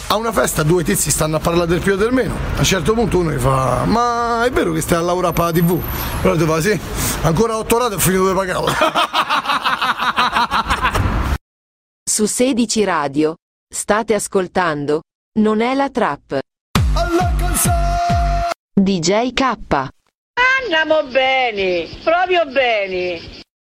a una festa due tizi stanno a parlare del più e del meno. A un certo punto uno gli fa: ma è vero che stai a lavorare per la TV? Però tu fa: sì, ancora 8 ore e ho finito di pagarla. Su 16 Radio state ascoltando Non è la trap. DJ K. Andiamo bene, proprio bene.